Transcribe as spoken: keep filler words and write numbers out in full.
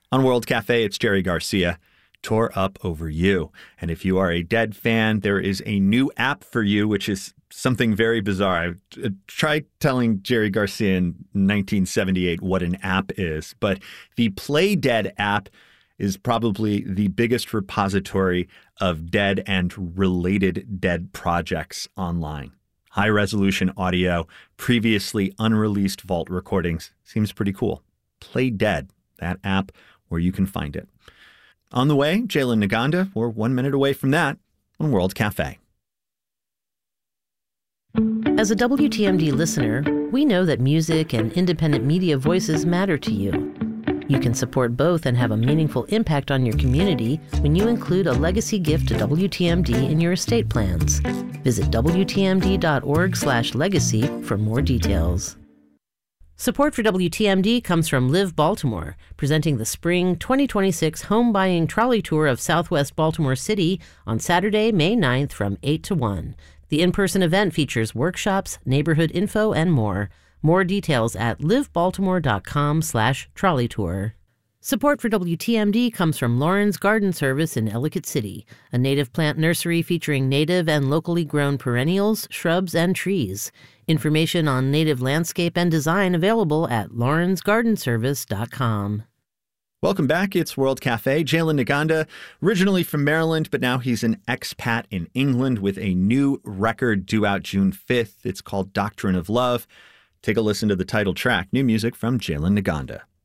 On World Cafe, it's Jerry Garcia. Tore Up Over You. And if you are a Dead fan, there is a new app for you, which is something very bizarre. I tried telling Jerry Garcia in nineteen seventy-eight what an app is, but the Play Dead app is probably the biggest repository of dead and related dead projects online. High-resolution audio, previously unreleased vault recordings. Seems pretty cool. Play Dead, that app where you can find it. On the way, Jalen Naganda. We're one minute away from that on World Cafe. As a W T M D listener, we know that music and independent media voices matter to you. You can support both and have a meaningful impact on your community when you include a legacy gift to W T M D in your estate plans. Visit W T M D dot org slash legacy for more details. Support for W T M D comes from Live Baltimore, presenting the Spring twenty twenty-six Home Buying Trolley Tour of Southwest Baltimore City on Saturday, May ninth from eight to one. The in-person event features workshops, neighborhood info, and more. More details at livebaltimore.com slash trolley tour. Support for W T M D comes from Lauren's Garden Service in Ellicott City, a native plant nursery featuring native and locally grown perennials, shrubs, and trees. Information on native landscape and design available at laurens garden service dot com. Welcome back. It's World Cafe. Jalen Naganda, originally from Maryland, but now he's an expat in England with a new record due out June fifth. It's called Doctrine of Love. Take a listen to the title track. New music from Jalen Naganda.